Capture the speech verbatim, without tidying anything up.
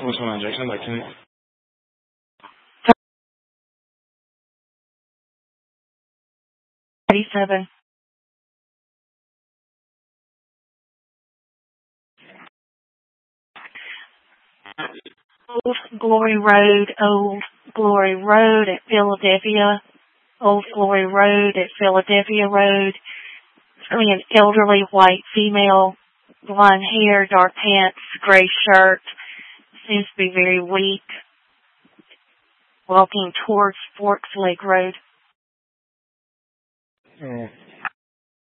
What's going on, Jackson? Like ten. thirty-seven. Old Glory Road, Old Glory Road at Philadelphia. Old Glory Road at Philadelphia Road. I mean, an elderly white female, blonde hair, dark pants, gray shirt. Seems to be very weak. Walking towards Forks Lake Road. Oh.